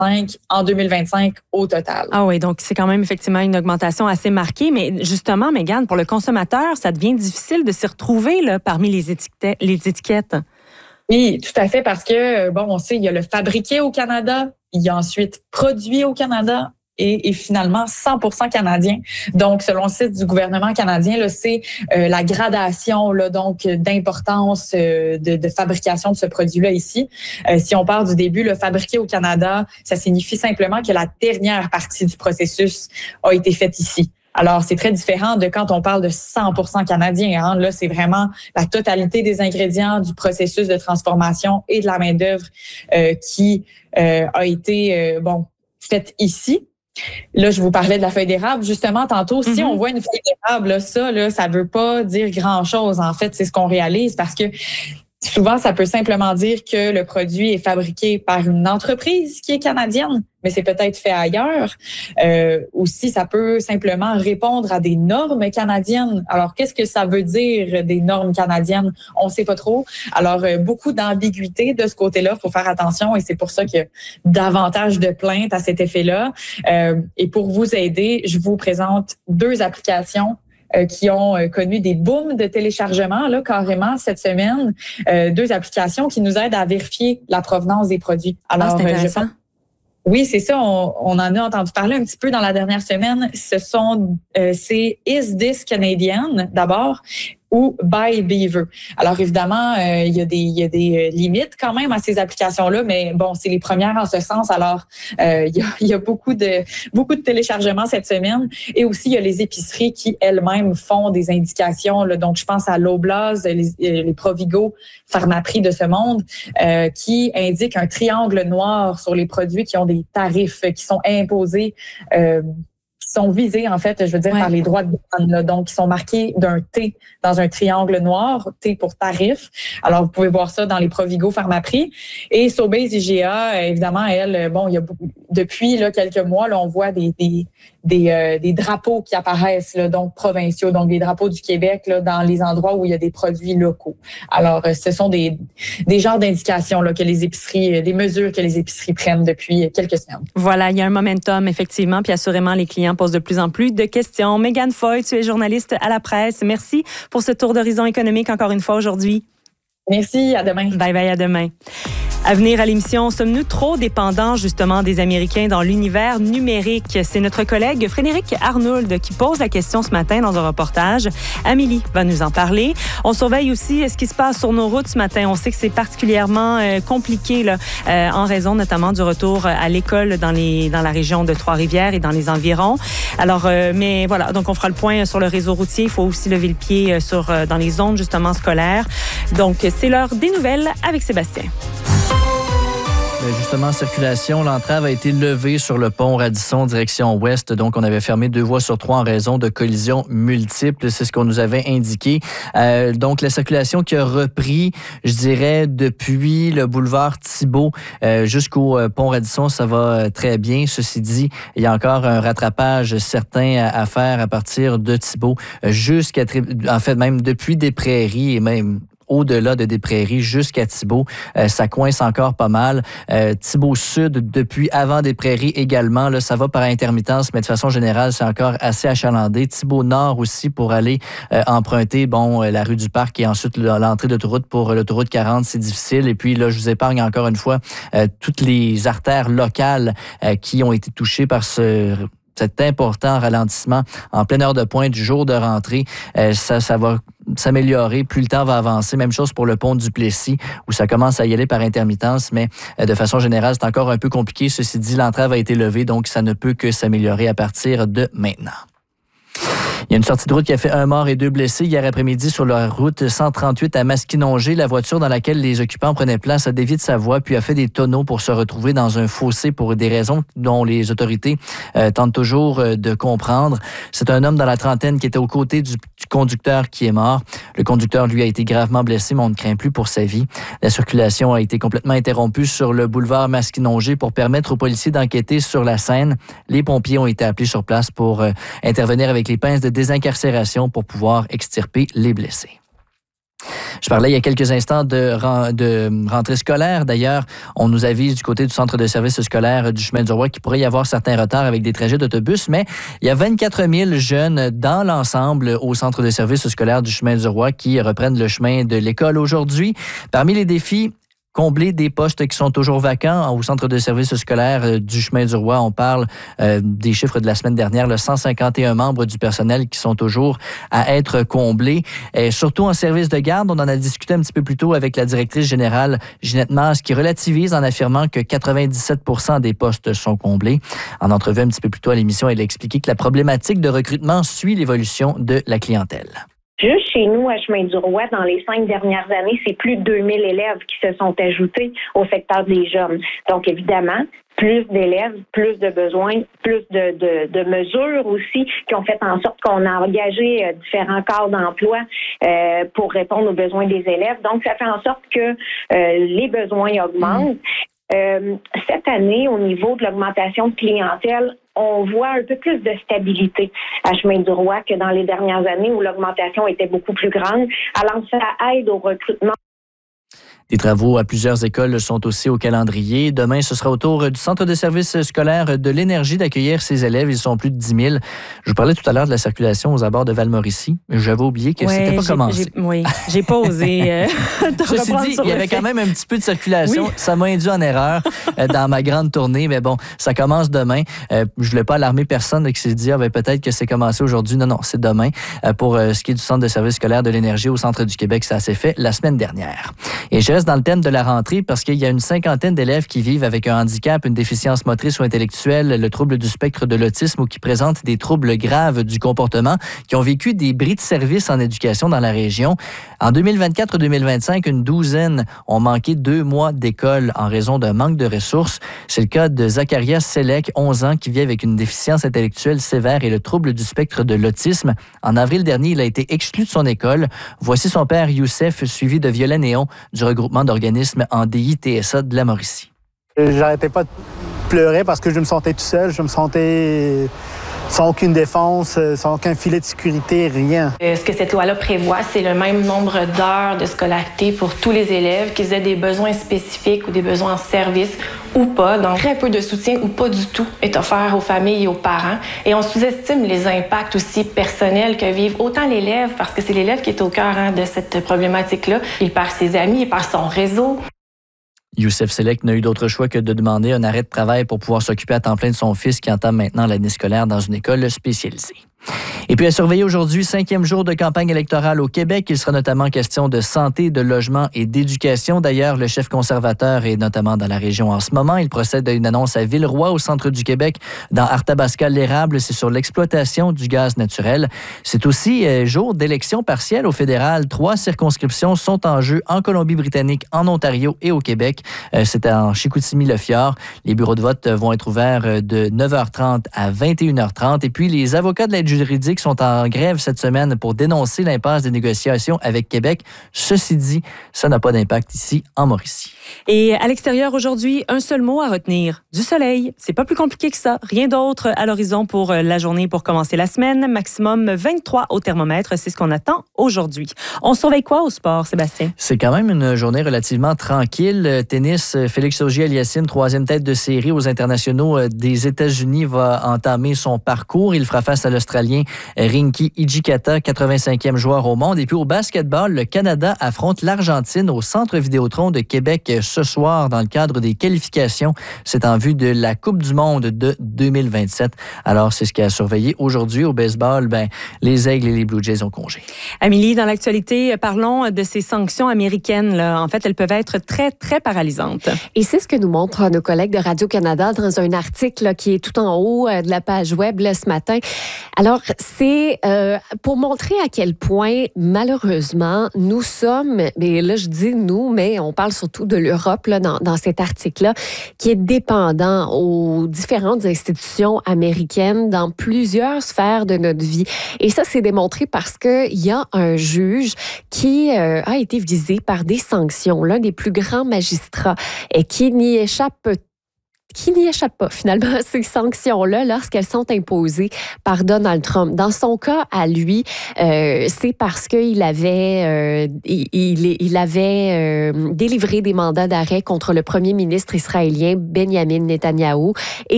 en 2025 au total. Ah oui, donc c'est quand même effectivement une augmentation assez marquée. Mais justement, Mégane, pour le consommateur, ça devient difficile de s'y retrouver là, parmi les étiquettes. Oui, tout à fait, parce que, on sait, il y a le fabriqué au Canada, il y a ensuite produit au Canada, et finalement 100% canadien. Donc, selon le site du gouvernement canadien, là, c'est la gradation là, donc d'importance de fabrication de ce produit-là ici. Si on part du début, le fabriqué au Canada, ça signifie simplement que la dernière partie du processus a été faite ici. Alors, c'est très différent de quand on parle de 100% canadien. Hein. Là, c'est vraiment la totalité des ingrédients du processus de transformation et de la main-d'œuvre qui a été faite ici. Là, je vous parlais de la feuille d'érable. Justement, tantôt, si on voit une feuille d'érable, là, ça veut pas dire grand-chose. En fait, c'est ce qu'on réalise parce que souvent, ça peut simplement dire que le produit est fabriqué par une entreprise qui est canadienne, mais c'est peut-être fait ailleurs. Aussi, ça peut simplement répondre à des normes canadiennes. Alors, qu'est-ce que ça veut dire, des normes canadiennes? On ne sait pas trop. Alors, beaucoup d'ambiguïté de ce côté-là. Il faut faire attention et c'est pour ça qu'il y a davantage de plaintes à cet effet-là. Et pour vous aider, je vous présente 2 applications qui ont connu des booms de téléchargement là carrément cette semaine, 2 applications qui nous aident à vérifier la provenance des produits. Alors, c'est intéressant. Oui, c'est ça. On en a entendu parler un petit peu dans la dernière semaine. C'est Is This Canadian d'abord ou By Beaver. Alors évidemment, il y a des limites quand même à ces applications-là, mais bon, c'est les premières en ce sens. Alors il y a beaucoup de téléchargements cette semaine, et aussi il y a les épiceries qui elles-mêmes font des indications. Là, donc je pense à Loblaws, les Provigo, Pharmaprix de ce monde, qui indiquent un triangle noir sur les produits qui ont des tarifs qui sont imposés. Qui sont visés, en fait, je veux dire, par les droits de douane, là, donc qui sont marqués d'un T dans un triangle noir, T pour tarif. Alors, vous pouvez voir ça dans les Provigo, Pharmaprix. Et Sobeys IGA, évidemment, elle, il y a depuis là, quelques mois, là, on voit des drapeaux qui apparaissent, là, donc provinciaux, donc des drapeaux du Québec là, dans les endroits où il y a des produits locaux. Alors, ce sont des genres d'indications là, que les épiceries, des mesures que les épiceries prennent depuis quelques semaines. Voilà, il y a un momentum, effectivement, puis assurément, les clients posent de plus en plus de questions. Mégane Foy, tu es journaliste à la presse. Merci pour ce tour d'horizon économique encore une fois aujourd'hui. Merci, à demain. Bye bye, à demain. À venir à l'émission, sommes-nous trop dépendants justement des Américains dans l'univers numérique? C'est notre collègue Frédéric Arnould qui pose la question ce matin dans un reportage. Amélie va nous en parler. On surveille aussi ce qui se passe sur nos routes ce matin. On sait que c'est particulièrement compliqué là, en raison notamment du retour à l'école dans la région de Trois-Rivières et dans les environs. Alors, mais voilà, donc on fera le point sur le réseau routier. Il faut aussi lever le pied dans les zones justement scolaires. Donc, c'est l'heure des nouvelles avec Sébastien. Justement, circulation, l'entrave a été levée sur le pont Radisson, direction ouest. Donc, on avait fermé 2 voies sur 3 en raison de collisions multiples. C'est ce qu'on nous avait indiqué. Donc, la circulation qui a repris, je dirais, depuis le boulevard Thibault jusqu'au pont Radisson, ça va très bien. Ceci dit, il y a encore un rattrapage certain à faire à partir de Thibault en fait, même depuis Des-Prairies et même au-delà de Des-Prairies jusqu'à Thibault. Ça coince encore pas mal. Thibault Sud, depuis avant Des-Prairies également, là, ça va par intermittence, mais de façon générale, c'est encore assez achalandé. Thibault Nord aussi pour aller emprunter la rue du Parc et ensuite l'entrée d'autoroute pour l'autoroute 40, c'est difficile. Et puis là, je vous épargne encore une fois toutes les artères locales qui ont été touchées par cet important ralentissement en pleine heure de pointe du jour de rentrée. Ça va s'améliorer, plus le temps va avancer. Même chose pour le pont du Plessis, où ça commence à y aller par intermittence, mais de façon générale, c'est encore un peu compliqué. Ceci dit, l'entrave a été levée, donc ça ne peut que s'améliorer à partir de maintenant. Il y a une sortie de route qui a fait 1 mort et 2 blessés hier après-midi sur la route 138 à Masquinongé. La voiture dans laquelle les occupants prenaient place a dévié de sa voie puis a fait des tonneaux pour se retrouver dans un fossé pour des raisons dont les autorités tentent toujours de comprendre. C'est un homme dans la trentaine qui était aux côtés du conducteur qui est mort. Le conducteur, lui, a été gravement blessé, mais on ne craint plus pour sa vie. La circulation a été complètement interrompue sur le boulevard Masquinongé pour permettre aux policiers d'enquêter sur la scène. Les pompiers ont été appelés sur place pour intervenir avec les pinces de désincarcération pour pouvoir extirper les blessés. Je parlais il y a quelques instants de rentrée scolaire. D'ailleurs, on nous avise du côté du centre de services scolaires du Chemin du Roi qu'il pourrait y avoir certains retards avec des trajets d'autobus, mais il y a 24 000 jeunes dans l'ensemble au centre de services scolaires du Chemin du Roi qui reprennent le chemin de l'école aujourd'hui. Parmi les défis, combler des postes qui sont toujours vacants au centre de services scolaires du Chemin du Roi. On parle des chiffres de la semaine dernière, 151 membres du personnel qui sont toujours à être comblés. Et surtout en service de garde, on en a discuté un petit peu plus tôt avec la directrice générale Ginette Masse qui relativise en affirmant que 97% des postes sont comblés. En entrevue un petit peu plus tôt à l'émission, elle a expliqué que la problématique de recrutement suit l'évolution de la clientèle. Juste chez nous, à Chemin du Roi, dans les 5 dernières années, c'est plus de 2000 élèves qui se sont ajoutés au secteur des jeunes. Donc, évidemment, plus d'élèves, plus de besoins, plus de mesures aussi qui ont fait en sorte qu'on a engagé différents corps d'emploi pour répondre aux besoins des élèves. Donc, ça fait en sorte que les besoins augmentent. Cette année, au niveau de l'augmentation de clientèle, on voit un peu plus de stabilité à Chemin du Roi que dans les dernières années où l'augmentation était beaucoup plus grande. Alors, ça aide au recrutement. Des travaux à plusieurs écoles sont aussi au calendrier. Demain, ce sera au tour du centre de services scolaires de l'Énergie d'accueillir ses élèves. Ils sont plus de 10 000. Je vous parlais tout à l'heure de la circulation aux abords de Valmauricie. J'avais oublié que c'était pas commencé. J'ai pas osé te Ceci dit, il y avait quand même un petit peu de circulation. Oui. Ça m'a induit en erreur dans ma grande tournée. Mais bon, ça commence demain. Je voulais pas alarmer personne qui s'est dit peut-être que c'est commencé aujourd'hui. Non, c'est demain. Pour ce qui est du centre de services scolaires de l'Énergie au centre du Québec, ça s'est fait la semaine dernière. Et je reste dans le thème de la rentrée parce qu'il y a une cinquantaine d'élèves qui vivent avec un handicap, une déficience motrice ou intellectuelle, le trouble du spectre de l'autisme ou qui présentent des troubles graves du comportement, qui ont vécu des bris de service en éducation dans la région. En 2024-2025, une douzaine ont manqué 2 mois d'école en raison d'un manque de ressources. C'est le cas de Zacharias Selek, 11 ans, qui vit avec une déficience intellectuelle sévère et le trouble du spectre de l'autisme. En avril dernier, il a été exclu de son école. Voici son père, Youssef, suivi de Violet Néon, du regroupement d'organismes en DI-TSA de la Mauricie. J'arrêtais pas de pleurer parce que je me sentais tout seul. Je me sentais sans aucune défense, sans aucun filet de sécurité, rien. Ce que cette loi-là prévoit, c'est le même nombre d'heures de scolarité pour tous les élèves, qu'ils aient des besoins spécifiques ou des besoins en service ou pas. Donc, très peu de soutien ou pas du tout est offert aux familles et aux parents. Et on sous-estime les impacts aussi personnels que vivent autant l'élève, parce que c'est l'élève qui est au cœur de cette problématique-là. Il perd ses amis, il perd son réseau. Youssef Selek n'a eu d'autre choix que de demander un arrêt de travail pour pouvoir s'occuper à temps plein de son fils qui entame maintenant l'année scolaire dans une école spécialisée. Et puis à surveiller aujourd'hui, 5e jour de campagne électorale au Québec. Il sera notamment question de santé, de logement et d'éducation. D'ailleurs, le chef conservateur est notamment dans la région en ce moment. Il procède à une annonce à Villeroy, au centre du Québec, dans Arthabasca-l'Érable. C'est sur l'exploitation du gaz naturel. C'est aussi jour d'élection partielle au fédéral. 3 circonscriptions sont en jeu en Colombie-Britannique, en Ontario et au Québec. C'est en Chicoutimi-le-Fjord. Les bureaux de vote vont être ouverts de 9h30 à 21h30. Et puis, les avocats de l'aide juridiques sont en grève cette semaine pour dénoncer l'impasse des négociations avec Québec. Ceci dit, ça n'a pas d'impact ici en Mauricie. Et à l'extérieur aujourd'hui, un seul mot à retenir, du soleil. C'est pas plus compliqué que ça. Rien d'autre à l'horizon pour la journée pour commencer la semaine. Maximum 23 au thermomètre, c'est ce qu'on attend aujourd'hui. On surveille quoi au sport, Sébastien? C'est quand même une journée relativement tranquille. Tennis, Félix Auger-Aliassime, 3e tête de série aux internationaux des États-Unis, va entamer son parcours. Il fera face à l'Australien Rinky Hijikata, 85e joueur au monde. Et puis au basketball, le Canada affronte l'Argentine au Centre Vidéotron de Québec ce soir dans le cadre des qualifications. C'est en vue de la Coupe du monde de 2027. Alors, c'est ce qui a surveillé aujourd'hui au baseball. Les Aigles et les Blue Jays ont congé. Amélie, dans l'actualité, parlons de ces sanctions américaines. En fait, elles peuvent être très, très paralysantes. Et c'est ce que nous montrent nos collègues de Radio-Canada dans un article qui est tout en haut de la page web ce matin. Alors, c'est pour montrer à quel point, malheureusement, nous sommes, mais là, je dis nous, mais on parle surtout de l'Europe dans cet article-là, qui est dépendant aux différentes institutions américaines dans plusieurs sphères de notre vie. Et ça, c'est démontré parce qu'il y a un juge qui a été visé par des sanctions, l'un des plus grands magistrats, et qui n'y échappe qui n'y échappe pas finalement à ces sanctions-là lorsqu'elles sont imposées par Donald Trump. Dans son cas, à lui, c'est parce qu'il avait, il avait délivré des mandats d'arrêt contre le premier ministre israélien Benjamin Netanyahou. Et